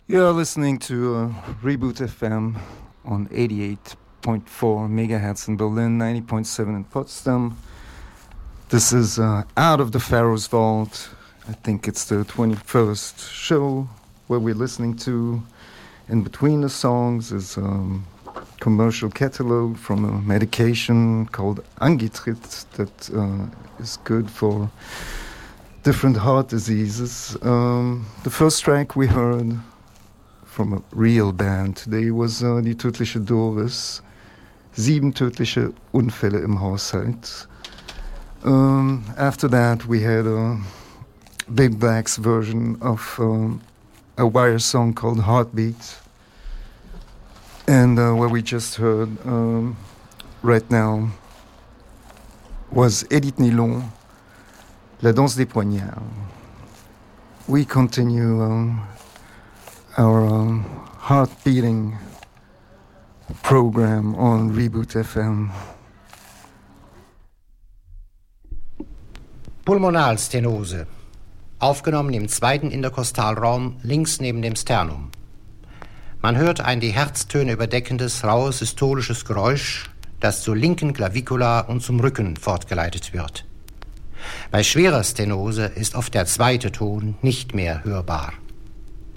You're listening to Reboot FM on 88.4 megahertz in Berlin, 90.7 in Potsdam. This is Out of the Pharaoh's Vault. I think it's the 21st show where we're listening to. In between the songs is a commercial catalog from a medication called Angitrit that is good for different heart diseases. The first track we heard from a real band today was die tödliche Doris. 7 tödliche Unfälle im Haushalt. After that we had a Big Black's version of a Wire song called Heartbeat. And what we just heard right now was Edith Nilon, La Danse des Poignards. We continue our heart-beating program on Reboot FM. Pulmonalstenose, aufgenommen im zweiten Interkostalraum links neben dem Sternum. Man hört ein die Herztöne überdeckendes, raues, systolisches Geräusch, das zur linken Klavikula und zum Rücken fortgeleitet wird. Bei schwerer Stenose ist oft der zweite Ton nicht mehr hörbar.